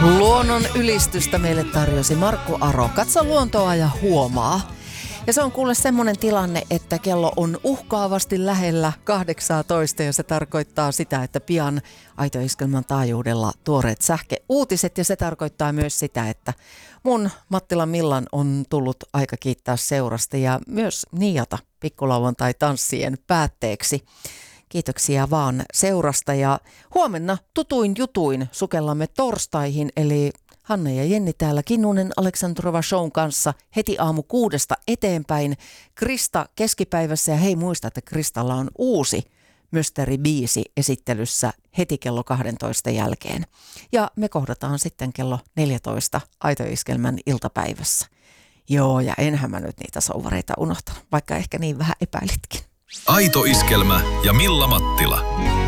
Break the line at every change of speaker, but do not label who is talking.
Luonnon ylistystä meille tarjosi Markku Aro. Katso luontoa ja huomaa. Ja se on kuule semmoinen tilanne, että kello on uhkaavasti lähellä 18 ja se tarkoittaa sitä, että pian Aito Iskelmän taajuudella tuoreet sähkeuutiset ja se tarkoittaa myös sitä, että mun Mattila Millan on tullut aika kiittää seurasta ja myös niiata pikkulauantai-tanssien päätteeksi. Kiitoksia vaan seurasta ja huomenna tutuin jutuin sukellamme torstaihin eli Hanna ja Jenni täällä Kinnunen Aleksandrova Shown kanssa heti aamu 6 eteenpäin. Krista keskipäivässä ja hei muista, että Kristalla on uusi mysteeribiisi esittelyssä heti kello 12 jälkeen. Ja me kohdataan sitten kello 14 Aito Iskelmän iltapäivässä. Joo ja enhän mä nyt niitä souvareita unohtanut, vaikka ehkä niin vähän epäilitkin.
Aito Iskelmä ja Milla Mattila.